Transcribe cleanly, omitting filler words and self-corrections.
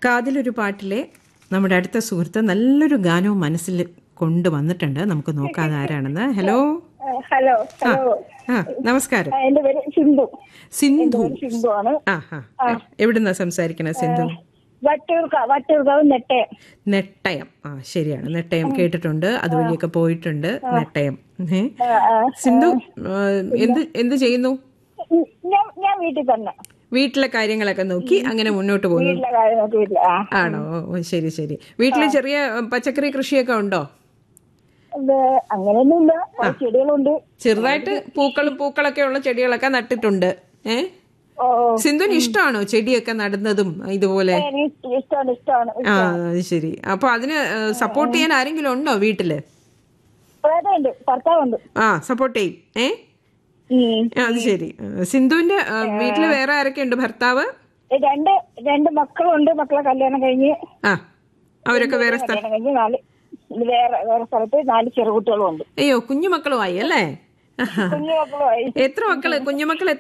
കാതിലൊരു പാട്ടിലെ നമ്മുടെ അടുത്ത സുഹൃത്ത് നല്ലൊരു ഗാനവും മനസ്സിൽ കൊണ്ടുവന്നിട്ടുണ്ട്. നമുക്ക് നോക്കാതെ ആരാണെന്ന്. ഹലോ ഹലോ നമസ്കാരം. എന്റെ പേര് സിന്ധു. സിന്ധു. സിന്ധു ആണ്. എവിടുന്നാ സംസാരിക്കണ സിന്ധു? വട്ടിയൂർക്കാവ് നെട്ടയം. നെട്ടയം. ശരിയാണ്, നെട്ടയം കേട്ടിട്ടുണ്ട്, അതുവഴിയൊക്കെ പോയിട്ടുണ്ട്. നെട്ടയം. സിന്ധു എന്ത് ചെയ്യുന്നു? ഞാൻ വീട്ടിൽ തന്നെ. വീട്ടിലെ കാര്യങ്ങളൊക്കെ നോക്കി അങ്ങനെ മുന്നോട്ട് പോകുന്നു. ആണോ? ശരി ശരി. വീട്ടില് ചെറിയ പച്ചക്കറി കൃഷിയൊക്കെ ഉണ്ടോ? അങ്ങനെയൊന്നുമില്ല, ചെടികളുണ്ട്. ചെറുതായിട്ട് പൂക്കളൊക്കെ ഉള്ള ചെടികളൊക്കെ നട്ടിട്ടുണ്ട്. സിന്ധുവിന് ഇഷ്ടമാണോ ചെടിയൊക്കെ നടുന്നതും ഇതുപോലെ? ഇഷ്ടമാണ്. അത് ശരി. അപ്പൊ അതിന് സപ്പോർട്ട് ചെയ്യാൻ ആരെങ്കിലും ഉണ്ടോ വീട്ടില്? ഭർത്താവുണ്ട്. സപ്പോർട്ട് ചെയ്യും. അത് ശരി. സിന്ധുവിന്റെ വീട്ടില് വേറെ ആരൊക്കെ ഉണ്ട്? ഭർത്താവ്, രണ്ട് മക്കളുണ്ട്. മക്കളെ കല്യാണം കഴിഞ്ഞ് അവരൊക്കെ വേറെ വേറെ സ്ഥലത്ത് 4 ചെറുകുട്ടികളും ഉണ്ട്. അയ്യോ, കുഞ്ഞുമക്കളുമായി അല്ലേ? കുഞ്ഞുമക്കളുമായി. എത്ര മക്കള്? കുഞ്ഞുമക്കൾ